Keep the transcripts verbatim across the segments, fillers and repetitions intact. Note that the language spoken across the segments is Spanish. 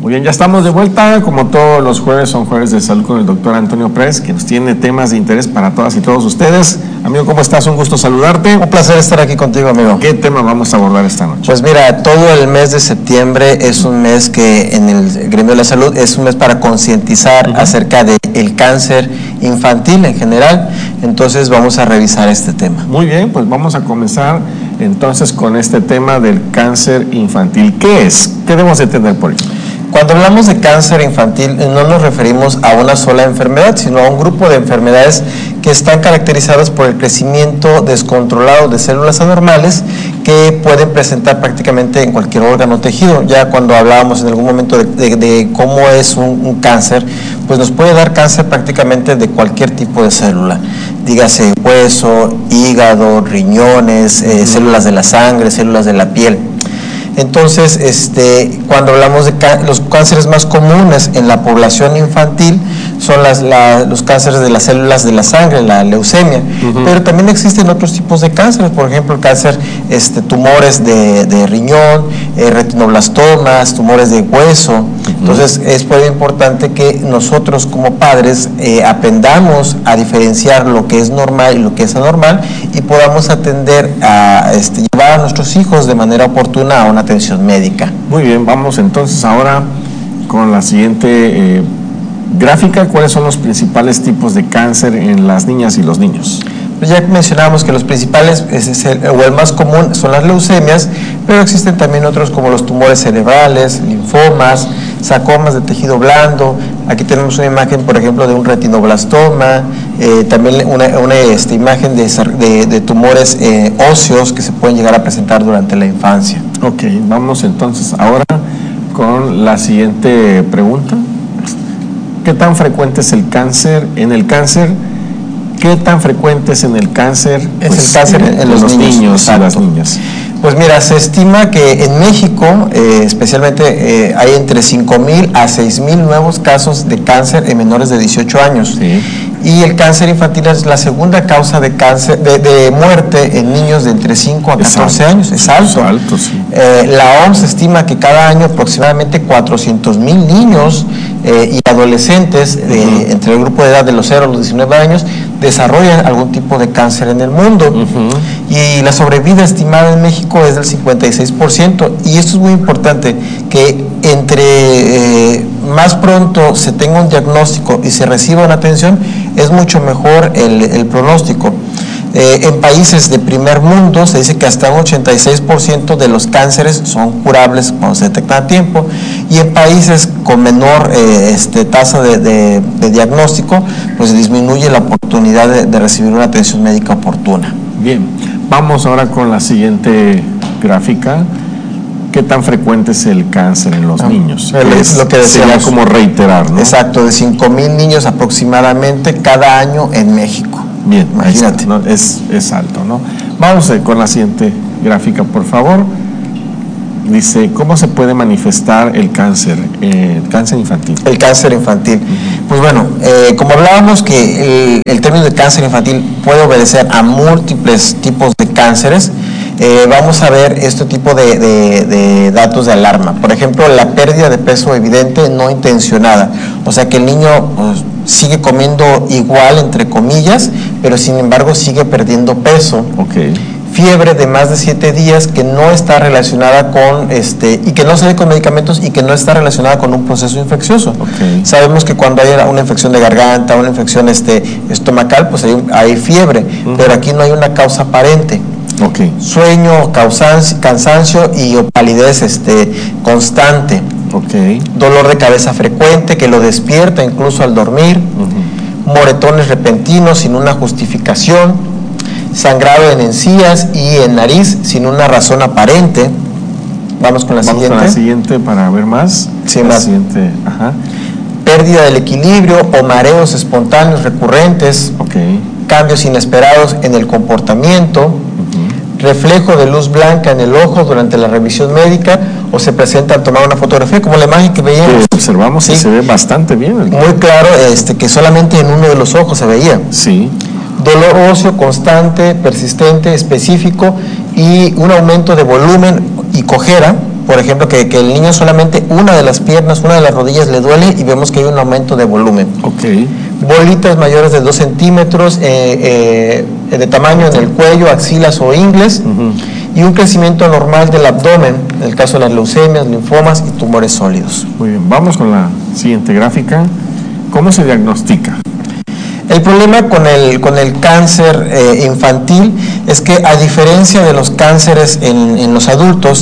Muy bien, ya estamos de vuelta, como todos los jueves son jueves de salud con el doctor Antonio Press, que nos tiene temas de interés para todas y todos ustedes. Amigo, ¿cómo estás? Un gusto saludarte. Un placer estar aquí contigo, amigo. ¿Qué tema vamos a abordar esta noche? Pues mira, todo el mes de septiembre es un mes que en el gremio de la salud es un mes para concientizar uh-huh. acerca del cáncer infantil en general, entonces vamos a revisar este tema. Muy bien, pues vamos a comenzar entonces con este tema del cáncer infantil. ¿Qué es? ¿Qué debemos entender por ello? Cuando hablamos de cáncer infantil no nos referimos a una sola enfermedad, sino a un grupo de enfermedades que están caracterizadas por el crecimiento descontrolado de células anormales que pueden presentar prácticamente en cualquier órgano o tejido. Ya cuando hablábamos en algún momento de, de, de cómo es un, un cáncer, pues nos puede dar cáncer prácticamente de cualquier tipo de célula, dígase hueso, hígado, riñones, eh, células de la sangre, células de la piel. Entonces, este, cuando hablamos de los cánceres más comunes en la población infantil son las, la, los cánceres de las células de la sangre, la leucemia, uh-huh. pero también existen otros tipos de cánceres, por ejemplo, el cáncer, este, tumores de, de riñón, eh, retinoblastomas, tumores de hueso. Uh-huh. Entonces, es muy importante que nosotros como padres eh, aprendamos a diferenciar lo que es normal y lo que es anormal y podamos atender a este, llevar a nuestros hijos de manera oportuna a una atención médica. Muy bien, vamos entonces ahora con la siguiente eh, gráfica. ¿Cuáles son los principales tipos de cáncer en las niñas y los niños? Pues ya mencionábamos que los principales, es el, o el más común, son las leucemias, pero existen también otros como los tumores cerebrales, linfomas, sarcomas de tejido blando. Aquí tenemos una imagen, por ejemplo, de un retinoblastoma, eh, también una, una este, imagen de, de, de tumores eh, óseos que se pueden llegar a presentar durante la infancia. Ok, vamos entonces ahora con la siguiente pregunta. ¿Qué tan frecuente es el cáncer? En el cáncer, ¿qué tan frecuente es en el cáncer? Es pues, el cáncer en, en los, los niños, niños y las niñas. Pues mira, se estima que en México, eh, especialmente, eh, hay entre cinco mil a seis mil nuevos casos de cáncer en menores de dieciocho años. Sí. Y el cáncer infantil es la segunda causa de cáncer de, de muerte en niños de entre cinco a catorce años. Es alto. Es alto, sí. Eh, la O M S estima que cada año aproximadamente cuatrocientos mil niños eh, y adolescentes uh-huh. de, entre el grupo de edad de los cero a los diecinueve años desarrollan algún tipo de cáncer en el mundo. Uh-huh. Y la sobrevida estimada en México es del cincuenta y seis por ciento. Y esto es muy importante, que entre eh, más pronto se tenga un diagnóstico y se reciba una atención, es mucho mejor el, el pronóstico. Eh, en países de primer mundo se dice que hasta un ochenta y seis por ciento de los cánceres son curables cuando se detectan a tiempo, y en países con menor eh, este, tasa de, de, de diagnóstico, pues disminuye la oportunidad de, de recibir una atención médica oportuna. Bien, vamos ahora con la siguiente gráfica. ¿Qué tan frecuente es el cáncer en los ah, niños? Es lo que decíamos. Sería como reiterar, ¿no? Exacto, de cinco mil niños aproximadamente cada año en México. Bien, imagínate. ¿No? Es, es alto, ¿no? Vamos eh, con la siguiente gráfica, por favor. Dice, ¿cómo se puede manifestar el cáncer, eh, el cáncer infantil? El cáncer infantil. Uh-huh. Pues bueno, eh, como hablábamos que el, el término de cáncer infantil puede obedecer a múltiples tipos de cánceres, eh, vamos a ver este tipo de, de, de datos de alarma. Por ejemplo, la pérdida de peso evidente no intencionada, o sea que el niño pues, sigue comiendo igual, entre comillas, pero sin embargo sigue perdiendo peso. Okay. Fiebre de más de siete días que no está relacionada con, este, y que no se ve con medicamentos y que no está relacionada con un proceso infeccioso. Okay. Sabemos que cuando hay una infección de garganta, una infección este, estomacal, pues hay, hay fiebre, uh-huh. pero aquí no hay una causa aparente. Okay. Sueño, cansancio y palidez este, constante. Okay. Dolor de cabeza frecuente que lo despierta incluso al dormir. Uh-huh. Moretones repentinos sin una justificación. Sangrado en encías y en nariz sin una razón aparente. Vamos con la Vamos siguiente. Con la siguiente para ver más. Sí, la más. Siguiente. Ajá. Pérdida del equilibrio o mareos espontáneos recurrentes. Okay. Cambios inesperados en el comportamiento. Uh-huh. Reflejo de luz blanca en el ojo durante la revisión médica, o se presenta al tomar una fotografía, como la imagen que veíamos. Que observamos, sí, y se ve bastante bien. Muy claro, este, que solamente en uno de los ojos se veía. Sí. Dolor óseo constante, persistente, específico y un aumento de volumen y cojera por ejemplo, que, que el niño solamente una de las piernas, una de las rodillas le duele y vemos que hay un aumento de volumen. Okay. Bolitas mayores de dos centímetros eh, eh, de tamaño en el cuello, axilas o ingles, uh-huh. y un crecimiento normal del abdomen, en el caso de las leucemias, linfomas y tumores sólidos. Muy bien, vamos con la siguiente gráfica. ¿Cómo se diagnostica? El problema con el, con el cáncer eh, infantil es que, a diferencia de los cánceres en, en los adultos,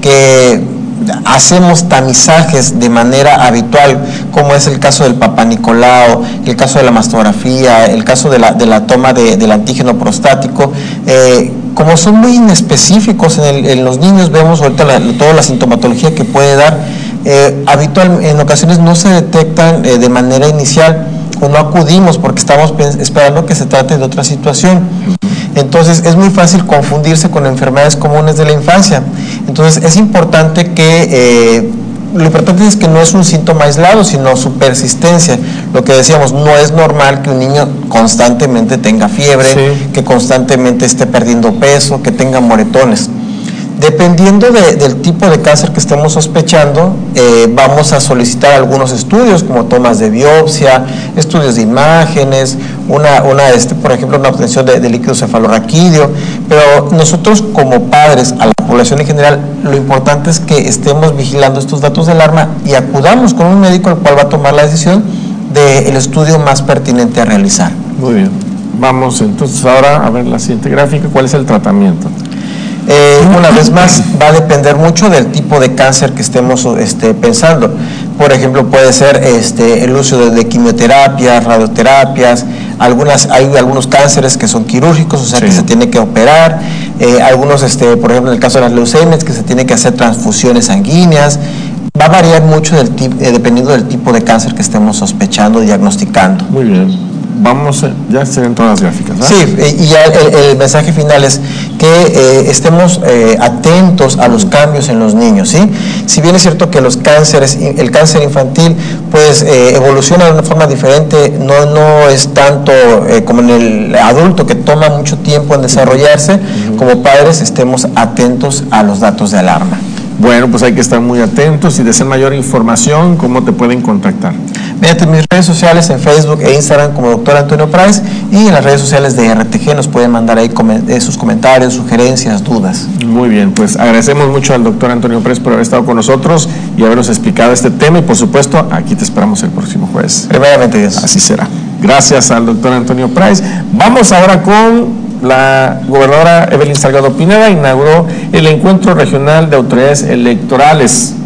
que hacemos tamizajes de manera habitual, como es el caso del Papá Nicolau, el caso de la mastografía, el caso de la, de la toma de, del antígeno prostático, eh, como son muy inespecíficos en, el, en los niños, vemos ahorita la, toda la sintomatología que puede dar, eh, habitual, en ocasiones no se detectan eh, de manera inicial, o no acudimos porque estamos esperando que se trate de otra situación. Entonces es muy fácil confundirse con enfermedades comunes de la infancia. Entonces es importante que, eh, lo importante es que no es un síntoma aislado, sino su persistencia. Lo que decíamos, no es normal que un niño constantemente tenga fiebre, sí. que constantemente esté perdiendo peso, que tenga moretones. Dependiendo de, del tipo de cáncer que estemos sospechando, eh, vamos a solicitar algunos estudios, como tomas de biopsia, estudios de imágenes, una, una este, por ejemplo, una obtención de, de líquido cefalorraquídeo, pero nosotros como padres, a la población en general, lo importante es que estemos vigilando estos datos de alarma y acudamos con un médico el cual va a tomar la decisión del estudio más pertinente a realizar. Muy bien, vamos entonces ahora a ver la siguiente gráfica. ¿Cuál es el tratamiento? Eh, una vez más, va a depender mucho del tipo de cáncer que estemos este, pensando. Por ejemplo, puede ser este, el uso de, de quimioterapias, radioterapias, algunas, hay algunos cánceres que son quirúrgicos, o sea, sí. que se tiene que operar, eh, algunos, este, por ejemplo, en el caso de las leucemias, que se tiene que hacer transfusiones sanguíneas. Va a variar mucho del tip, eh, dependiendo del tipo de cáncer que estemos sospechando y diagnosticando. Muy bien. Vamos, ya se ven todas las gráficas, ¿verdad? Sí, y ya el, el mensaje final es que eh, estemos eh, atentos a los cambios en los niños, ¿sí? Si bien es cierto que los cánceres, el cáncer infantil, pues eh, evoluciona de una forma diferente, no, no es tanto eh, como en el adulto, que toma mucho tiempo en desarrollarse, uh-huh. como padres estemos atentos a los datos de alarma. Bueno, pues hay que estar muy atentos. Si desean mayor información, ¿cómo te pueden contactar? Mediante mis redes sociales en Facebook e Instagram como doctor Antonio Price, y en las redes sociales de R T G nos pueden mandar ahí sus comentarios, sugerencias, dudas. Muy bien, pues agradecemos mucho al doctor Antonio Price por haber estado con nosotros y habernos explicado este tema, y por supuesto aquí te esperamos el próximo jueves. Primeramente Dios. Así será. Gracias al doctor Antonio Price. Vamos ahora con la gobernadora Evelyn Salgado Pineda. Inauguró el Encuentro Regional de Autoridades Electorales.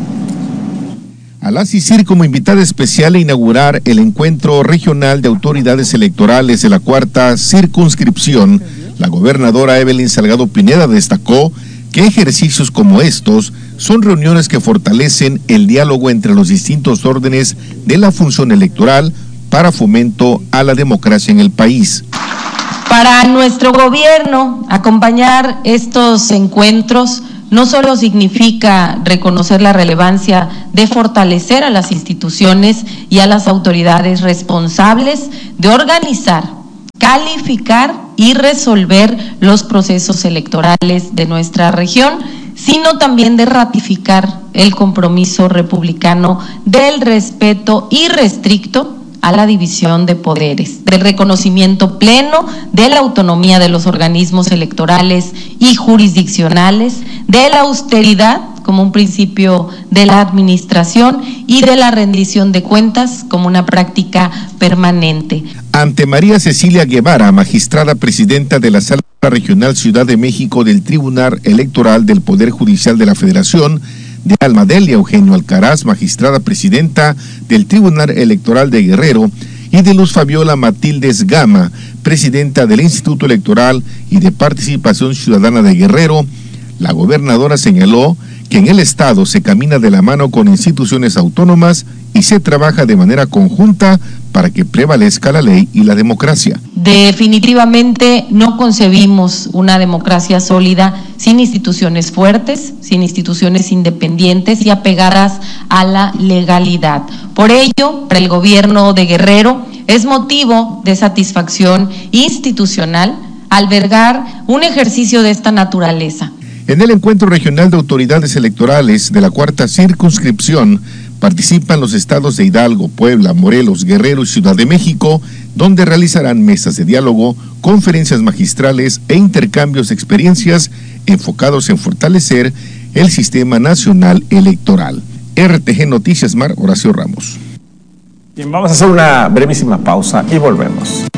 Al asistir como invitada especial a inaugurar el Encuentro Regional de Autoridades Electorales de la Cuarta Circunscripción, la gobernadora Evelyn Salgado Pineda destacó que ejercicios como estos son reuniones que fortalecen el diálogo entre los distintos órdenes de la función electoral para fomento a la democracia en el país. Para nuestro gobierno, acompañar estos encuentros no solo significa reconocer la relevancia de fortalecer a las instituciones y a las autoridades responsables de organizar, calificar y resolver los procesos electorales de nuestra región, sino también de ratificar el compromiso republicano del respeto irrestricto a la división de poderes, del reconocimiento pleno de la autonomía de los organismos electorales y jurisdiccionales, de la austeridad como un principio de la administración y de la rendición de cuentas como una práctica permanente. Ante María Cecilia Guevara, magistrada presidenta de la Sala Regional Ciudad de México del Tribunal Electoral del Poder Judicial de la Federación, de Almadelia Eugenio Alcaraz, magistrada presidenta del Tribunal Electoral de Guerrero, y de Luz Fabiola Matildes Gama, presidenta del Instituto Electoral y de Participación Ciudadana de Guerrero, la gobernadora señaló que en el Estado se camina de la mano con instituciones autónomas y se trabaja de manera conjunta para que prevalezca la ley y la democracia. Definitivamente no concebimos una democracia sólida sin instituciones fuertes, sin instituciones independientes y apegadas a la legalidad. Por ello, para el gobierno de Guerrero es motivo de satisfacción institucional albergar un ejercicio de esta naturaleza. En el encuentro regional de autoridades electorales de la cuarta circunscripción participan los estados de Hidalgo, Puebla, Morelos, Guerrero y Ciudad de México, donde realizarán mesas de diálogo, conferencias magistrales e intercambios de experiencias enfocados en fortalecer el sistema nacional electoral. R T G Noticias Mar, Horacio Ramos. Bien, vamos a hacer una brevísima pausa y volvemos.